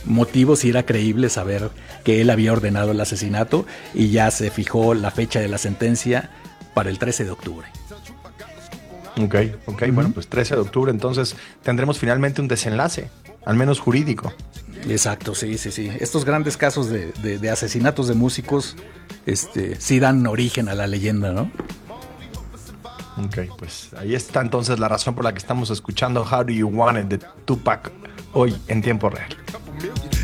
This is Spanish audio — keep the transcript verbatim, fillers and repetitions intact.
motivo, si era creíble saber que él había ordenado el asesinato, y ya se fijó la fecha de la sentencia para el trece de octubre. Ok, ok, Uh-huh. Bueno, pues trece de octubre, entonces tendremos finalmente un desenlace, al menos jurídico. Exacto, sí, sí, sí. Estos grandes casos de, de, de asesinatos de músicos, este, sí dan origen a la leyenda, ¿no? Ok, pues ahí está entonces la razón por la que estamos escuchando How Do You Want It de Tupac hoy en tiempo real.